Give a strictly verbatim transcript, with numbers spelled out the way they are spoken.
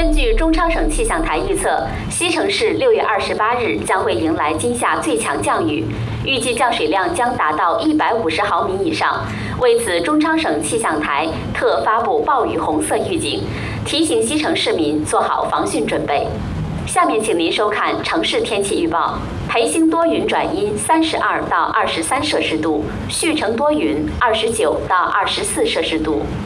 根据中超省气象台预测，西城市六月二十八日将会迎来今夏最强降雨，预计降水量将达到一百五十毫米以上。为此，中超省气象台特发布暴雨红色预警，提醒西城市民做好防汛准备。下面请您收看城市天气预报：培兴多云转阴，三十二到二十三摄氏度；旭城多云，二十九到二十四摄氏度。